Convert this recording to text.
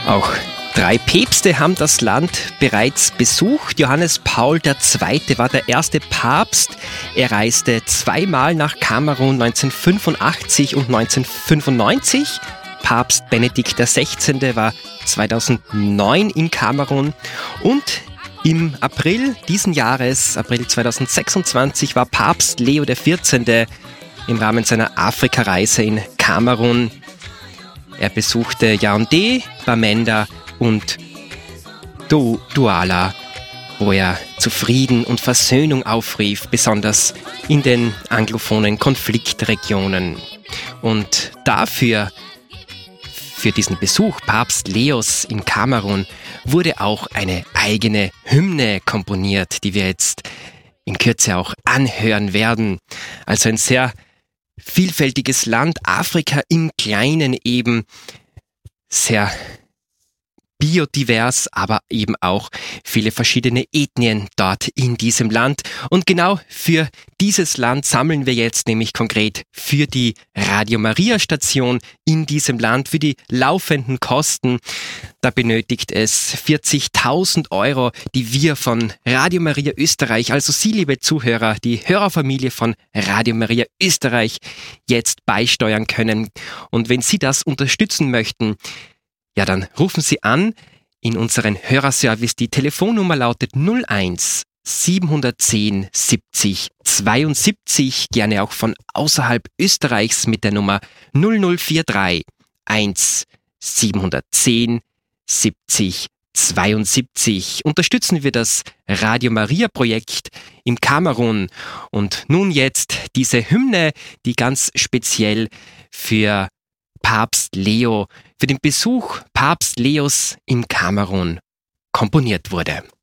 Auch 3 Päpste haben das Land bereits besucht. Johannes Paul II. War der erste Papst. Er reiste 2-mal nach Kamerun 1985 und 1995. Papst Benedikt XVI. War 2009 in Kamerun. Und im April diesen Jahres, April 2026, war Papst Leo XIV. Im Rahmen seiner Afrikareise in Kamerun. Er besuchte Yaoundé, Bamenda und Douala, wo er zu Frieden und Versöhnung aufrief, besonders in den anglophonen Konfliktregionen. Und für diesen Besuch Papst Leos in Kamerun wurde auch eine eigene Hymne komponiert, die wir jetzt in Kürze auch anhören werden. Also ein sehr vielfältiges Land, Afrika im Kleinen eben, sehr biodivers, aber eben auch viele verschiedene Ethnien dort in diesem Land. Und genau für dieses Land sammeln wir jetzt nämlich konkret für die Radio Maria Station in diesem Land, für die laufenden Kosten. Da benötigt es 40.000 Euro, die wir von Radio Maria Österreich, also Sie, liebe Zuhörer, die Hörerfamilie von Radio Maria Österreich, jetzt beisteuern können. Und wenn Sie das unterstützen möchten, ja, dann rufen Sie an in unseren Hörerservice. Die Telefonnummer lautet 01 710 70 72, gerne auch von außerhalb Österreichs mit der Nummer 0043 1 710 70 72. Unterstützen wir das Radio Maria Projekt im Kamerun. Und nun jetzt diese Hymne, die ganz speziell für Papst Leo, für den Besuch Papst Leos im Kamerun komponiert wurde.